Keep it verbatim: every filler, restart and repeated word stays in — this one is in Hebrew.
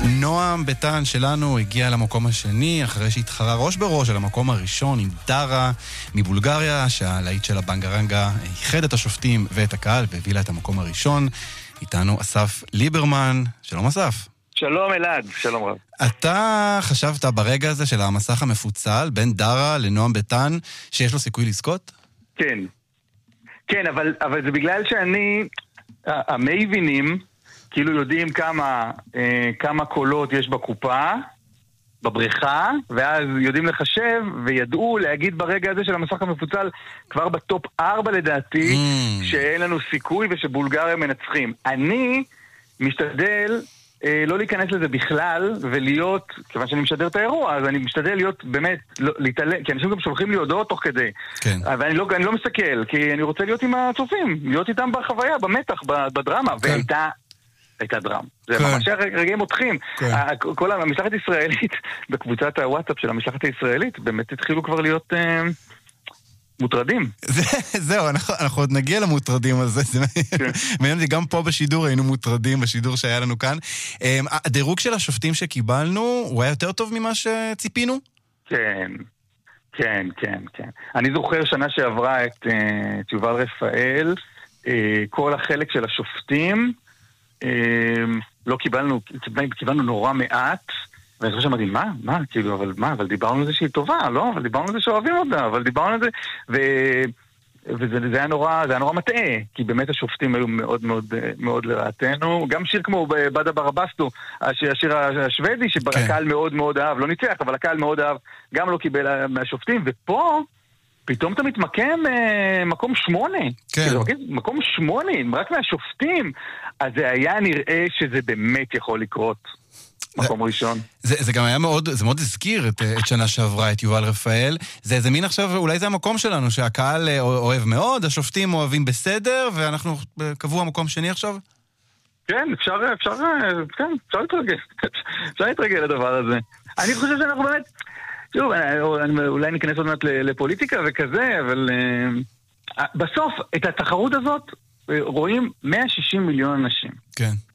נועם ביטן שלנו הגיע למקום השני אחרי שהתחרה ראש בראש על המקום הראשון עם דרה מבולגריה, שהלהיט של הבנגרנגה ייחד את השופטים ואת הקהל והביא לה את המקום הראשון. איתנו אסף ליברמן. שלום אסף. שלום אלעד, שלום רב. אתה חשבת ברגע הזה של המסך המפוצל בין דרה לנועם ביטן שיש לו סיכוי לזכות? כן. כן, אבל, אבל זה בגלל שאני, המייבינים, כאילו יודעים כמה, אה, כמה קולות יש בקופה, בבריכה, ואז יודעים לחשב, וידעו להגיד ברגע הזה של המסך המפוצל, כבר בטופ ארבע לדעתי, mm. שאין לנו סיכוי ושבולגריה מנצחים. אני משתדל אה, לא להיכנס לזה בכלל, ולהיות, כיוון שאני משדר את האירוע, אז אני משתדל להיות באמת, לא, להתעלם, כי אנשים גם שולחים לי הודעות תוך כדי. כן. ואני לא, אני לא מסתכל, כי אני רוצה להיות עם הצופים, להיות איתם בחוויה, במתח, בדרמה, כן. והייתה... הייתה דרמה. זה ממש רגעים מותחים. כל המשלחת הישראלית, בקבוצת הוואטסאפ של המשלחת הישראלית, באמת התחילו כבר להיות מוטרדים. זהו, אנחנו עוד נגיע למוטרדים הזה. גם פה בשידור היינו מוטרדים, בשידור שהיה לנו כאן. הדירוג של השופטים שקיבלנו, הוא היה יותר טוב ממה שציפינו? כן, כן, כן, כן. אני זוכר שנה שעברה את יובל רפאל, כל החלק של השופטים, לא קיבלנו, קיבלנו נורא מעט, ואני חושב שאמרתי, מה? מה? כאילו, אבל מה? אבל דיברנו על זה שהיא טובה, לא? אבל דיברנו על זה שאוהבים אותה, אבל דיברנו על זה, ו... וזה זה היה נורא, זה היה נורא מטעה, כי באמת השופטים היו מאוד מאוד, מאוד לרעתנו. גם שיר כמו בדה ברבסטו, השיר השוודי, שהקהל מאוד מאוד אהב, לא ניצח, אבל הקהל מאוד אהב, גם לא קיבל מהשופטים, ופה פתאום אתה מתמקם אה, מקום שמונה. כן. כאילו, מקום שמונה, רק מהשופטים. אז זה היה נראה שזה באמת יכול לקרות. מקום זה, ראשון. זה, זה גם היה מאוד, זה מאוד הזכיר את, את שנה שעברה, את יובל רפאל. זה, זה מין עכשיו, אולי זה המקום שלנו, שהקהל אוהב מאוד, השופטים אוהבים בסדר, ואנחנו קבוע מקום שני עכשיו? כן, אפשר, אפשר, כן, אפשר להתרגל. אפשר להתרגל לדבר הזה. אני חושב שאנחנו באמת... שוב, אולי ניכנס עוד מעט לפוליטיקה וכזה, אבל בסוף את התחרות הזאת רואים מאה ושישים מיליון אנשים. כן.